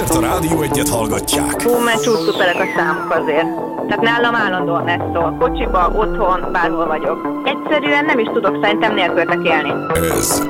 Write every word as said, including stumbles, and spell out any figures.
mert a Rádió Egyet hallgatják. Hú, mert csúsztuperek a számok azért. Tehát nálam állandóan ez szól. Kocsiba, otthon, bárhol vagyok. Egyszerűen nem is tudok szerintem nélkületek élni. Ez